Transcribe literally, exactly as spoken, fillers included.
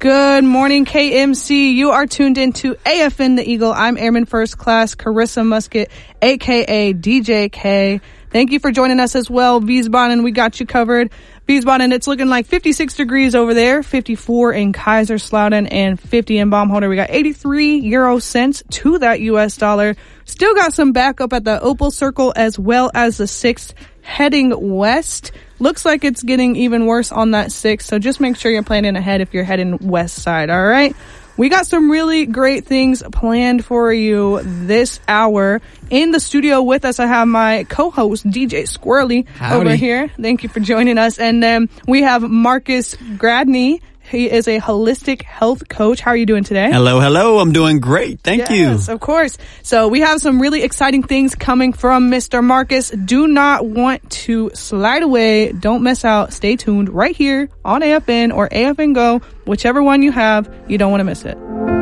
Good morning, K M C. You are tuned into A F N The Eagle. I'm Airman First Class Carissa Musket, a k a. D J K. Thank you for joining us as well, Wiesbaden. We got you covered. Wiesbaden, it's looking like fifty-six degrees over there, fifty-four in Kaiserslautern, and fifty in Baumholder. We got eighty-three euro cents to that U S dollar. Still got some backup at the Opal Circle as well as the sixth heading west. Looks like it's getting even worse on that six, so just make sure you're planning ahead if you're heading west side, all right? We got some really great things planned for you this hour. In the studio with us, I have my co-host, D J Squirrely, Howdy. Over here. Thank you for joining us. And then we have Marcus Gradney. He is a holistic health coach. How are you doing today? Hello, hello. I'm doing great. Thank you. Yes, of course. So we have some really exciting things coming from Mister Marcus. Do not want to slide away. Don't miss out. Stay tuned right here on A F N or A F N Go. Whichever one you have, you don't want to miss it.